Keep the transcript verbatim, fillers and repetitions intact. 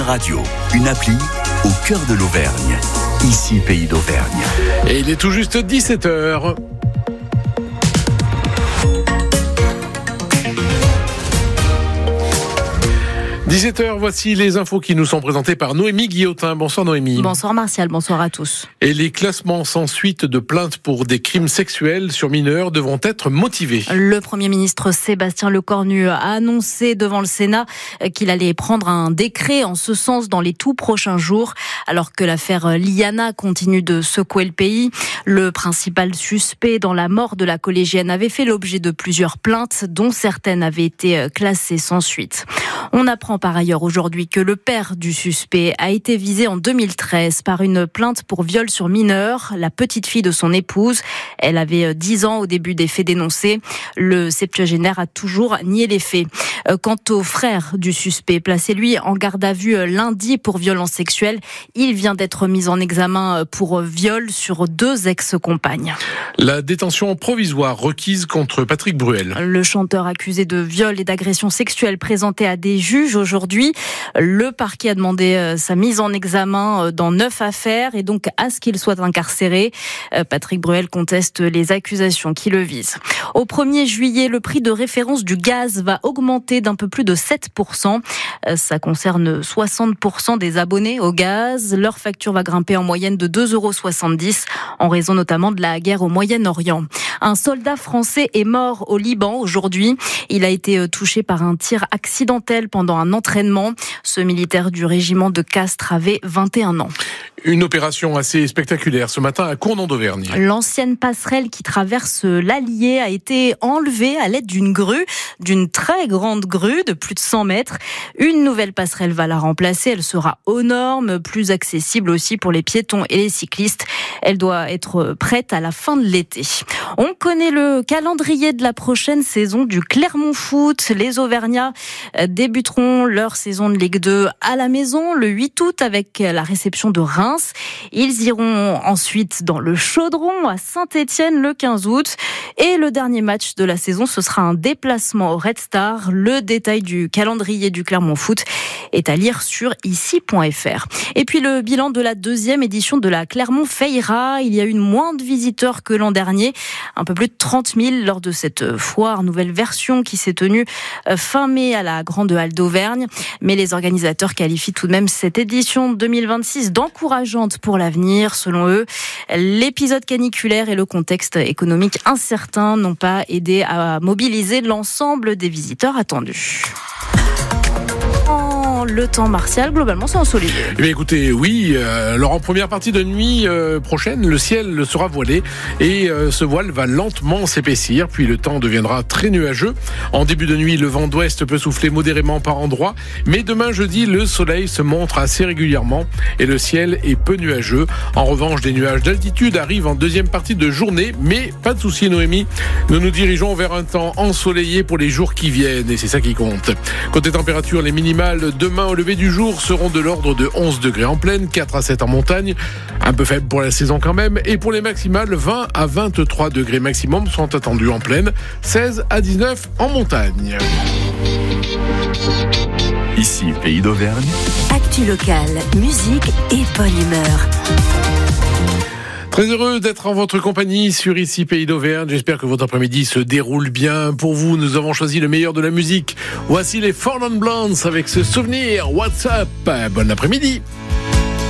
Radio, une appli au cœur de l'Auvergne. Ici, Pays d'Auvergne. Et il est tout juste dix-sept heures. dix-sept heures, voici les infos qui nous sont présentées par Noémie Guillotin. Bonsoir Noémie. Bonsoir Martial, bonsoir à tous. Et les classements sans suite de plaintes pour des crimes sexuels sur mineurs devront être motivés. Le Premier ministre Sébastien Lecornu a annoncé devant le Sénat qu'il allait prendre un décret en ce sens dans les tout prochains jours. Alors que l'affaire Liana continue de secouer le pays, le principal suspect dans la mort de la collégienne avait fait l'objet de plusieurs plaintes, dont certaines avaient été classées sans suite. On apprend par ailleurs aujourd'hui que le père du suspect a été visé en deux mille treize par une plainte pour viol sur mineur, la petite fille de son épouse. Elle avait dix ans au début des faits dénoncés. Le septuagénaire a toujours nié les faits. Quant au frère du suspect, placé lui en garde à vue lundi pour violence sexuelle, il vient d'être mis en examen pour viol sur deux ex-compagnes. La détention provisoire requise contre Patrick Bruel. Le chanteur accusé de viol et d'agression sexuelle présenté à des juges aujourd'hui. Le parquet a demandé sa mise en examen dans neuf affaires et donc à ce qu'il soit incarcéré. Patrick Bruel conteste les accusations qui le visent. Au premier juillet, le prix de référence du gaz va augmenter d'un peu plus de sept pour cent. Ça concerne soixante pour cent des abonnés au gaz. Leur facture va grimper en moyenne de deux euros soixante-dix en raison notamment de la guerre au Moyen-Orient. Un soldat français est mort au Liban aujourd'hui. Il a été touché par un tir accidentel pendant un entraînement. Ce militaire du régiment de Castres avait vingt et un ans. Une opération assez spectaculaire ce matin à Cournon d'Auvergne. L'ancienne passerelle qui traverse l'Allier a été enlevée à l'aide d'une grue, d'une très grande grue de plus de cent mètres. Une nouvelle passerelle va la remplacer. Elle sera aux normes, plus accessible aussi pour les piétons et les cyclistes. Elle doit être prête à la fin de l'été. On connaît le calendrier de la prochaine saison du Clermont Foot. Les Auvergnats débuteront leur saison de Ligue deux à la maison le huit août avec la réception de Reims. Ils iront ensuite dans le Chaudron à Saint-Étienne le quinze août. Et le dernier match de la saison, ce sera un déplacement au Red Star. Le détail du calendrier du Clermont Foot est à lire sur ici point f r. Et puis le bilan de la deuxième édition de la Clermont Feira. Il y a eu moins de visiteurs que l'an dernier. Un peu plus de trente mille lors de cette foire, nouvelle version qui s'est tenue fin mai à la Grande Halle d'Auvergne. Mais les organisateurs qualifient tout de même cette édition deux mille vingt-six d'encourageante pour l'avenir. Selon eux, l'épisode caniculaire et le contexte économique incertain n'ont pas aidé à mobiliser l'ensemble des visiteurs attendus. Le temps martial, globalement, c'est ensoleillé. Eh bien, écoutez, oui, euh, alors en première partie de nuit euh, prochaine, le ciel sera voilé et euh, ce voile va lentement s'épaissir, puis le temps deviendra très nuageux. En début de nuit, le vent d'ouest peut souffler modérément par endroits, mais demain jeudi, le soleil se montre assez régulièrement et le ciel est peu nuageux. En revanche, des nuages d'altitude arrivent en deuxième partie de journée, mais pas de souci, Noémie. Nous nous dirigeons vers un temps ensoleillé pour les jours qui viennent et c'est ça qui compte. Côté température, les minimales demain au lever du jour seront de l'ordre de onze degrés en plaine, quatre à sept en montagne, un peu faible pour la saison quand même, et pour les maximales, vingt à vingt-trois degrés maximum sont attendus en plaine, seize à dix-neuf en montagne. Ici, Pays d'Auvergne. Actu locale, musique et bonne humeur. Très heureux d'être en votre compagnie sur Ici Pays d'Auvergne. J'espère que votre après-midi se déroule bien pour vous. Nous avons choisi le meilleur de la musique. Voici les Four Non Blondes avec ce souvenir. What's up? Bon après-midi.